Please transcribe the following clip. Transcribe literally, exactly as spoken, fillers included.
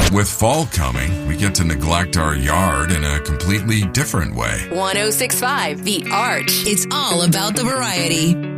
But with fall coming, we get to neglect our yard in a completely different way. one oh six point five The Arch. It's all about the variety.